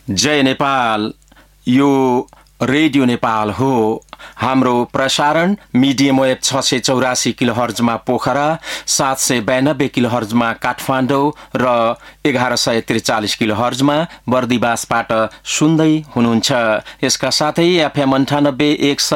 जय नेपाल। यो रेडियो नेपाल हो। हाम्रो प्रसारण मिडियम वेभ 684 किलोहर्जमा पोखरा, 792 किलोहर्जमा काठमाडौँ र 1143 किलोहर्जमा बर्दिवासबाट सुन्दै हुनुहुन्छ। यसका साथै एफएम 98